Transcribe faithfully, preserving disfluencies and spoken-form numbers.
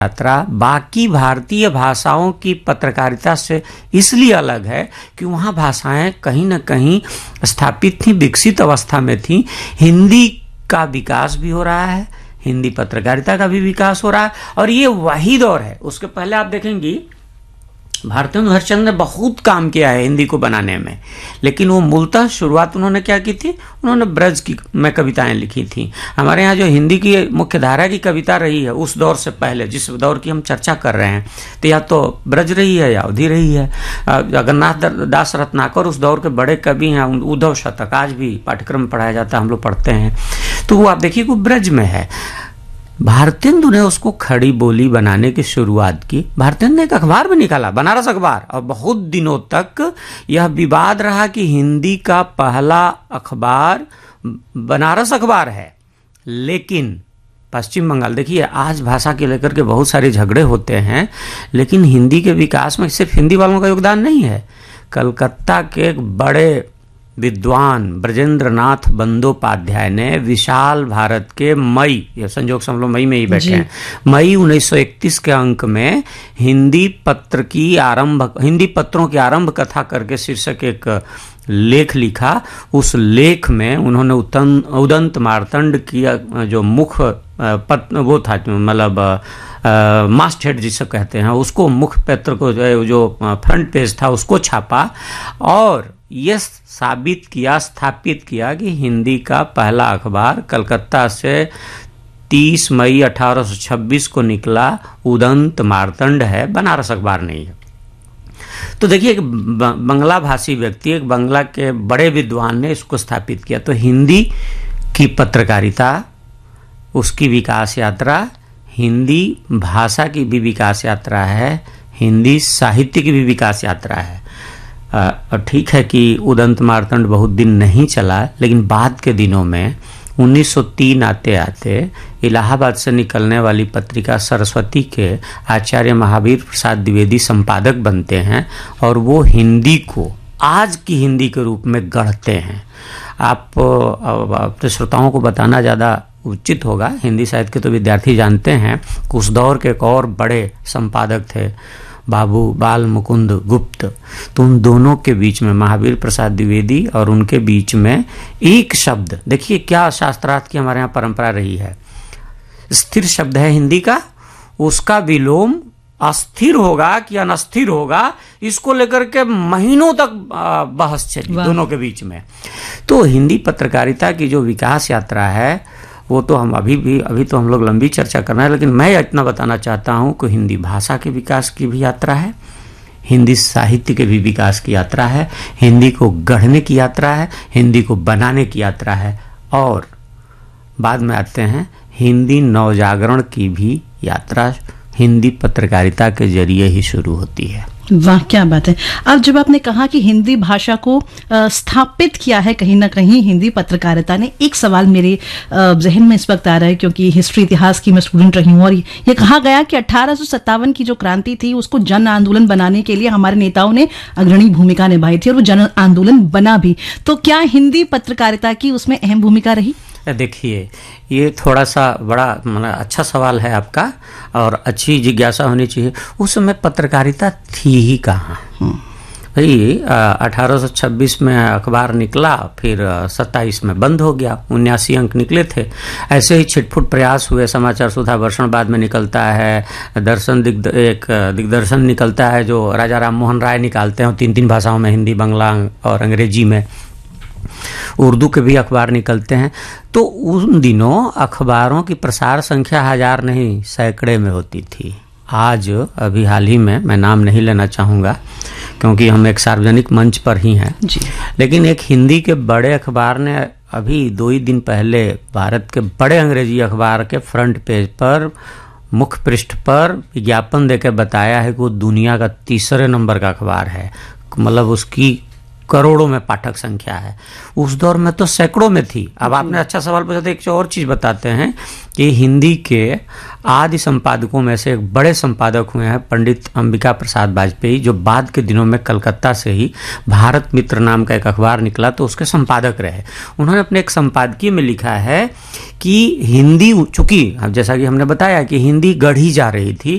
यात्रा बाकी भारतीय भाषाओं की पत्रकारिता से इसलिए अलग है कि वहाँ भाषाएं कहीं ना कहीं स्थापित थी, विकसित अवस्था में थी। हिंदी का विकास भी हो रहा है, हिंदी पत्रकारिता का भी विकास हो रहा है, और ये वही दौर है। उसके पहले आप देखेंगी भारतेंदु हरिश्चंद्र ने बहुत काम किया है हिंदी को बनाने में, लेकिन वो मूलतः शुरुआत उन्होंने क्या की थी, उन्होंने ब्रज की में कविताएं लिखी थी। हमारे यहाँ जो हिंदी की मुख्य धारा की कविता रही है उस दौर से पहले, जिस दौर की हम चर्चा कर रहे हैं, तो या तो ब्रज रही है या अवधि रही है। जगन्नाथ दास रत्नाकर उस दौर के बड़े कवि हैं। उद्धव शतक आज भी पाठ्यक्रम में पढ़ाया जाता है, हम लोग पढ़ते हैं। तो वो आप देखिए वो ब्रज में है। भारतेंदु ने उसको खड़ी बोली बनाने की शुरुआत की। भारतेंदु ने एक अखबार भी निकाला, बनारस अखबार, और बहुत दिनों तक यह विवाद रहा कि हिंदी का पहला अखबार बनारस अखबार है। लेकिन पश्चिम बंगाल, देखिए आज भाषा के लेकर के बहुत सारे झगड़े होते हैं, लेकिन हिंदी के विकास में सिर्फ हिंदी वालों का योगदान नहीं है। कलकत्ता के एक बड़े विद्वान ब्रजेंद्र नाथ बंदोपाध्याय ने विशाल भारत के मई, ये संजोग से हम लोग मई में ही बैठे हैं, मई उन्नीस सौ इकतीस के अंक में हिंदी पत्र की आरंभ हिंदी पत्रों की आरंभ कथा करके शीर्षक एक लेख लिखा। उस लेख में उन्होंने उदंत मार्तंड की जो मुख्य पत्र वो था, मतलब मास्ट हेड जिसे कहते हैं, उसको मुख्य पत्र को जो फ्रंट पेज था उसको छापा, और यह साबित किया, स्थापित किया कि हिंदी का पहला अखबार कलकत्ता से तीस मई अठारह सौ छब्बीस को निकला उदंत मार्तंड है, बनारस अखबार नहीं है। तो देखिए एक बंगला भाषी व्यक्ति, एक बंगला के बड़े विद्वान ने इसको स्थापित किया। तो हिंदी की पत्रकारिता, उसकी विकास यात्रा, हिंदी भाषा की भी विकास यात्रा है, हिंदी साहित्य की भी विकास यात्रा है। ठीक है कि उदंत मार्तंड बहुत दिन नहीं चला, लेकिन बाद के दिनों में उन्नीस सौ तीन आते आते इलाहाबाद से निकलने वाली पत्रिका सरस्वती के आचार्य महावीर प्रसाद द्विवेदी संपादक बनते हैं, और वो हिंदी को आज की हिंदी के रूप में गढ़ते हैं। आप अपने श्रोताओं को बताना ज़्यादा उचित होगा, हिंदी साहित्य के तो विद्यार्थी जानते हैं कि उस दौर के एक और बड़े संपादक थे बाबू बाल मुकुंद गुप्त। तो उन दोनों के बीच में, महावीर प्रसाद द्विवेदी और उनके बीच में एक शब्द, देखिए क्या शास्त्रार्थ की हमारे यहाँ परंपरा रही है, स्थिर शब्द है हिंदी का, उसका विलोम अस्थिर होगा कि अनस्थिर होगा, इसको लेकर के महीनों तक बहस चली दोनों के बीच में। तो हिंदी पत्रकारिता की जो विकास यात्रा है वो तो हम अभी भी अभी तो हम लोग लंबी चर्चा करना है, लेकिन मैं इतना बताना चाहता हूं कि हिंदी भाषा के विकास की भी यात्रा है, हिंदी साहित्य के भी विकास की यात्रा है, हिंदी को गढ़ने की यात्रा है, हिंदी को बनाने की यात्रा है, और बाद में आते हैं हिंदी नवजागरण की भी यात्रा हिंदी पत्रकारिता के जरिए ही शुरू होती है। वाह क्या बात है। अब जब आपने कहा कि हिंदी भाषा को स्थापित किया है कहीं ना कहीं हिंदी पत्रकारिता ने, एक सवाल मेरे जहन में इस वक्त आ रहा है, क्योंकि हिस्ट्री इतिहास की मैं स्टूडेंट रही हूँ, और ये कहा गया कि अठारह सौ सत्तावन की जो क्रांति थी उसको जन आंदोलन बनाने के लिए हमारे नेताओं ने अग्रणी भूमिका निभाई थी, और वो जन आंदोलन बना भी। तो क्या हिंदी पत्रकारिता की उसमें अहम भूमिका रही? देखिए ये थोड़ा सा बड़ा मतलब अच्छा सवाल है आपका, और अच्छी जिज्ञासा होनी चाहिए। उस समय पत्रकारिता थी ही कहाँ भाई। अठारह सौ छब्बीस में अखबार निकला, फिर सत्ताईस में बंद हो गया, उन्यासी अंक निकले थे। ऐसे ही छिटपुट प्रयास हुए, समाचार सुधा वर्षण बाद में निकलता है, दर्शन दिग्द एक दिग्दर्शन निकलता है जो राजा राम मोहन राय निकालते हैं, तीन तीन भाषाओं में, हिंदी, बांग्ला और अंग्रेजी में। उर्दू के भी अखबार निकलते हैं। तो उन दिनों अखबारों की प्रसार संख्या हजार नहीं सैकड़े में होती थी। आज अभी हाल ही में, मैं नाम नहीं लेना चाहूँगा क्योंकि हम एक सार्वजनिक मंच पर ही हैं जी, लेकिन एक हिंदी के बड़े अखबार ने अभी दो ही दिन पहले भारत के बड़े अंग्रेजी अखबार के फ्रंट पेज पर, मुख्य पृष्ठ पर विज्ञापन देकर बताया है कि वो दुनिया का तीसरे नंबर का अखबार है। मतलब उसकी करोड़ों में पाठक संख्या है, उस दौर में तो सैकड़ों में थी। अब आपने अच्छा सवाल पूछा, तो एक और चीज़ बताते हैं कि हिंदी के आदि संपादकों में से एक बड़े संपादक हुए हैं पंडित अंबिका प्रसाद वाजपेयी, जो बाद के दिनों में कलकत्ता से ही भारत मित्र नाम का एक अखबार निकला तो उसके संपादक रहे। उन्होंने अपने एक संपादकीय में लिखा है कि हिंदी, चूंकि जैसा कि हमने बताया कि हिंदी गढ़ी जा रही थी,